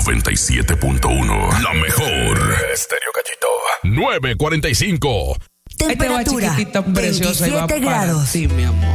97.1. La mejor. Estéreo Gallito. 9:45. Temperatura, Ahí te va, chiquitita, preciosa, y va 27 para grados. ti, mi amor.